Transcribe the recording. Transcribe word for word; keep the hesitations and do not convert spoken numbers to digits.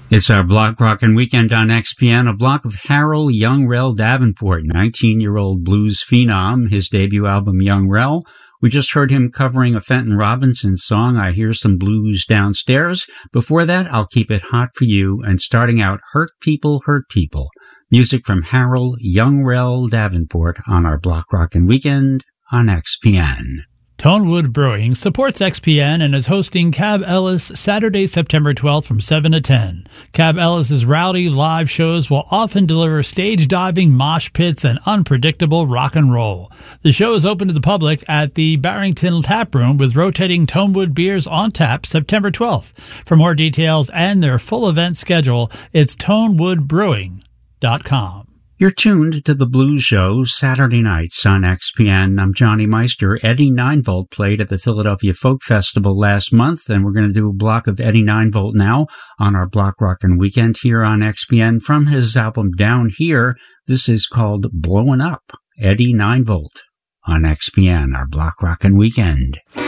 It's our Block Rockin' Weekend on X P N, a block of Harold Young Rel Davenport, nineteen-year-old blues phenom, his debut album Young Rel. We just heard him covering a Fenton Robinson song, I Hear Some Blues Downstairs. Before that, I'll Keep It Hot for You, and starting out, Hurt People, Hurt People. Music from Harold Young Rel Davenport on our Block Rockin' Weekend on X P N. Tonewood Brewing supports X P N and is hosting Cab Ellis Saturday, September twelfth from seven to ten. Cab Ellis's rowdy live shows will often deliver stage diving, mosh pits, and unpredictable rock and roll. The show is open to the public at the Barrington Tap Room with rotating Tonewood beers on tap September twelfth. For more details and their full event schedule, it's tonewood brewing dot com. You're tuned to The Blues Show, Saturday nights on X P N. I'm Johnny Meister. Eddie Ninevolt played at the Philadelphia Folk Festival last month, and we're going to do a block of Eddie Ninevolt now on our Block Rockin' Weekend here on X P N. From his album Down Here, this is called Blowin' Up. Eddie Ninevolt on X P N, our Block Rockin' Weekend.